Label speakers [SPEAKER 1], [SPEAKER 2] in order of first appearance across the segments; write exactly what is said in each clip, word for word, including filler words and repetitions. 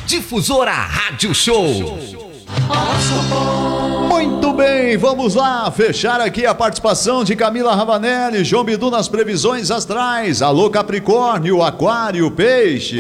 [SPEAKER 1] Difusora Rádio Show.
[SPEAKER 2] Muito bem, vamos lá fechar aqui a participação de Camila Ravanelli, João Bidu nas previsões astrais. Alô Capricórnio, Aquário, Peixes.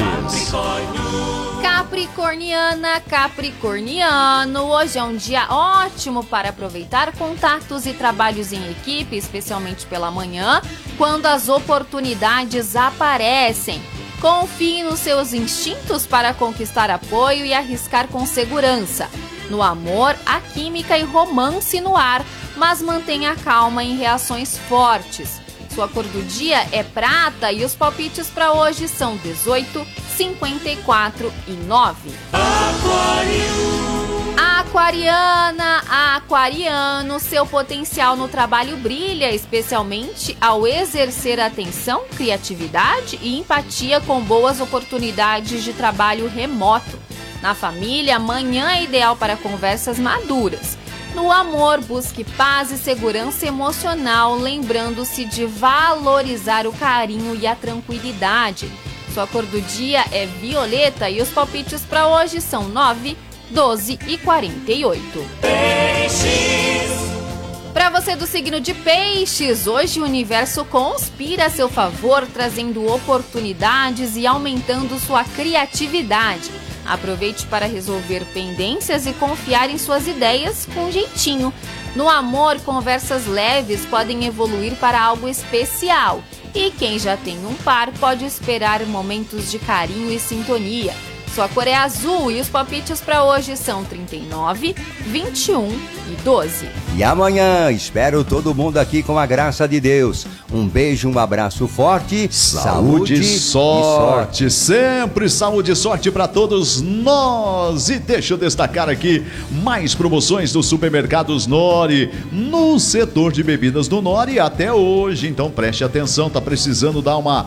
[SPEAKER 3] Capricorniana, Capricorniano, hoje é um dia ótimo para aproveitar contatos e trabalhos em equipe, especialmente pela manhã, quando as oportunidades aparecem. Confie nos seus instintos para conquistar apoio e arriscar com segurança. No amor, há química e romance no ar, mas mantenha calma em reações fortes. Sua cor do dia é prata e os palpites para hoje são dezoito, cinquenta e quatro e nove. Aquariana, aquariano, seu potencial no trabalho brilha, especialmente ao exercer atenção, criatividade e empatia com boas oportunidades de trabalho remoto. Na família, manhã é ideal para conversas maduras. No amor, busque paz e segurança emocional, lembrando-se de valorizar o carinho e a tranquilidade. Sua cor do dia é violeta e os palpites para hoje são nove, doze e quarenta e oito. Peixes! Para você do signo de Peixes, hoje o universo conspira a seu favor, trazendo oportunidades e aumentando sua criatividade. Aproveite para resolver pendências e confiar em suas ideias com jeitinho. No amor, conversas leves podem evoluir para algo especial. E quem já tem um par pode esperar momentos de carinho e sintonia. Sua cor é azul e os palpites para hoje são trinta e nove, vinte e um e doze.
[SPEAKER 4] E amanhã espero todo mundo aqui com a graça de Deus. Um beijo, um abraço forte.
[SPEAKER 2] Saúde, saúde sorte. e sorte. Sempre saúde e sorte para todos nós. E deixa eu destacar aqui mais promoções dos supermercados Nori no setor de bebidas do Nori até hoje. Então preste atenção, tá precisando dar uma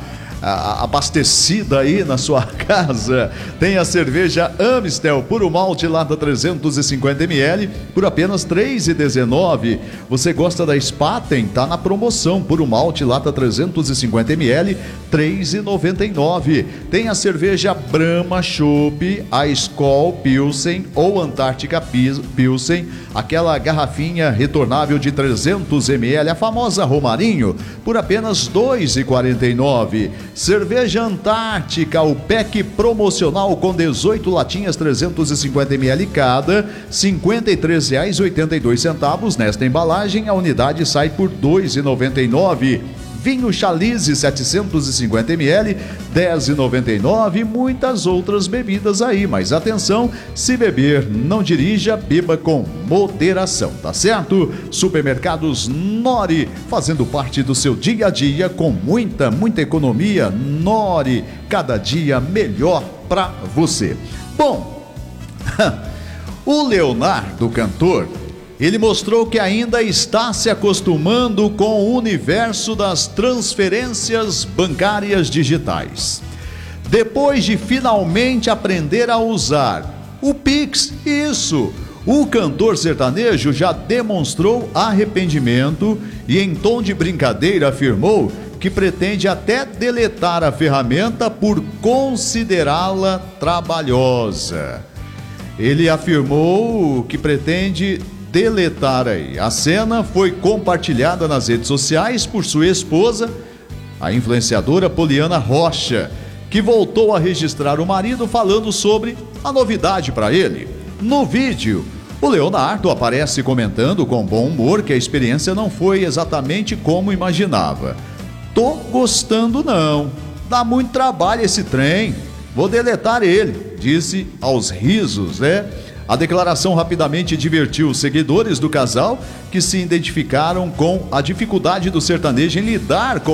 [SPEAKER 2] abastecida aí na sua casa. Tem a cerveja Amistel Puro Malte lata trezentos e cinquenta mililitros por apenas três reais e dezenove centavos. Você gosta da Spaten? Tá na promoção. Puro Malte lata trezentos e cinquenta mililitros, três reais e noventa e nove centavos. Tem a cerveja Brahma Chopp, a Skol Pilsen ou Antártica Pilsen, aquela garrafinha retornável de trezentos mililitros, a famosa Romarinho, por apenas dois reais e quarenta e nove centavos. Cerveja Antártica, o pack promocional com dezoito latinhas, trezentos e cinquenta mililitros cada, cinquenta e três reais e oitenta e dois centavos. Nesta embalagem, a unidade sai por dois reais e noventa e nove centavos. Vinho Chalice, setecentos e cinquenta mililitros, dez reais e noventa e nove centavos. Muitas outras bebidas aí, mas atenção, se beber, não dirija, beba com moderação, tá certo? Supermercados Nori, fazendo parte do seu dia a dia com muita, muita economia. Nori, cada dia melhor pra você. Bom, o Leonardo, cantor, ele mostrou que ainda está se acostumando com o universo das transferências bancárias digitais. Depois de finalmente aprender a usar o Pix, isso, o cantor sertanejo já demonstrou arrependimento e, em tom de brincadeira, afirmou que pretende até deletar a ferramenta por considerá-la trabalhosa. Ele afirmou que pretende deletar aí. A cena foi compartilhada nas redes sociais por sua esposa, a influenciadora Poliana Rocha, que voltou a registrar o marido falando sobre a novidade para ele. No vídeo, o Leonardo aparece comentando com bom humor que a experiência não foi exatamente como imaginava. Tô gostando não, dá muito trabalho esse trem, vou deletar ele, disse aos risos, né? A declaração rapidamente divertiu os seguidores do casal, que se identificaram com a dificuldade do sertanejo em lidar com